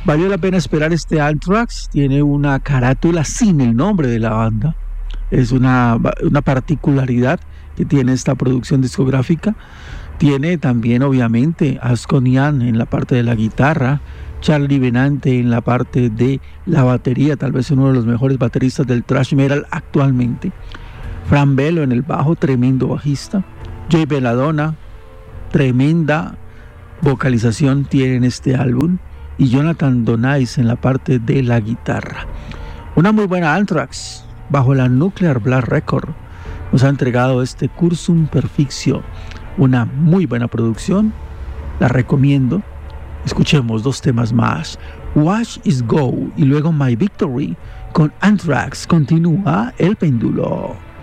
Valió la pena esperar este Anthrax. Tiene una carátula sin el nombre de la banda. Es una particularidad que tiene esta producción discográfica. Tiene también, obviamente, Ascon Ian en la parte de la guitarra, Charlie Benante en la parte de la batería, tal vez uno de los mejores bateristas del thrash metal actualmente. Fran Bello en el bajo, tremendo bajista. Jay Belladonna, tremenda vocalización tiene en este álbum. Y Jonathan Donais en la parte de la guitarra. Una muy buena Anthrax, bajo la Nuclear Blast Record, nos ha entregado este Cursum Perfectio. Una muy buena producción, la recomiendo. Escuchemos dos temas más, Watch Is Go y luego My Victory. Con Anthrax continúa El Péndulo.